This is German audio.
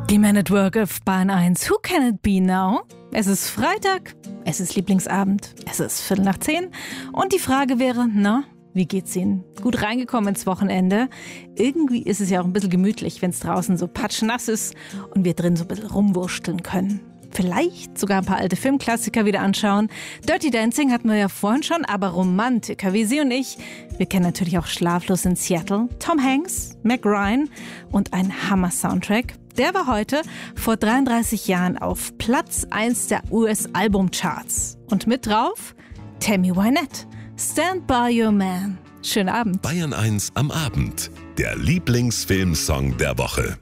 Die Man at Work auf Bahn 1. Who can it be now? Es ist Freitag, es ist Lieblingsabend, es ist 9:45 und die Frage wäre, wie geht's Ihnen? Gut reingekommen ins Wochenende? Irgendwie ist es ja auch ein bisschen gemütlich, wenn es draußen so patschnass ist und wir drin so ein bisschen rumwursteln können. Vielleicht sogar ein paar alte Filmklassiker wieder anschauen. Dirty Dancing hatten wir ja vorhin schon, aber Romantiker wie Sie und ich, wir kennen natürlich auch Schlaflos in Seattle, Tom Hanks, Meg Ryan und ein Hammer-Soundtrack. Der war heute vor 33 Jahren auf Platz 1 der US-Albumcharts. Und mit drauf Tammy Wynette, Stand By Your Man. Schönen Abend. Bayern 1 am Abend. Der Lieblingsfilmsong der Woche.